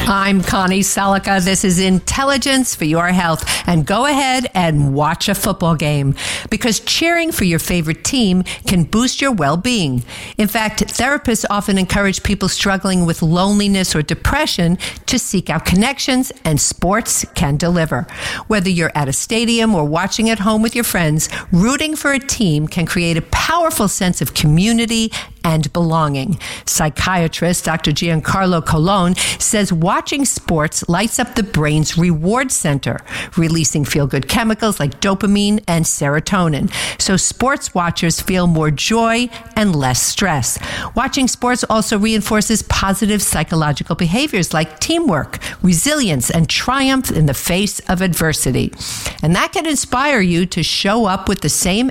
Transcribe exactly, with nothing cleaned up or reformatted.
I'm Connie Selica. This is Intelligence for Your Health. And go ahead and watch a football game, because cheering for your favorite team can boost your well-being. In fact, therapists often encourage people struggling with loneliness or depression to seek out connections, and sports can deliver. Whether you're at a stadium or watching at home with your friends, rooting for a team can create a powerful sense of community and belonging. Psychiatrist Doctor Giancarlo Colon says watching sports lights up the brain's reward center, releasing feel-good chemicals like dopamine and serotonin. So sports watchers feel more joy and less stress. Watching sports also reinforces positive psychological behaviors like teamwork, resilience, and triumph in the face of adversity. And that can inspire you to show up with the same